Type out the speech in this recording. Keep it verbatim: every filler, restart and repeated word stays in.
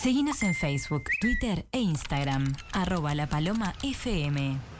Seguinos en Facebook, Twitter e Instagram, arroba La Paloma F M.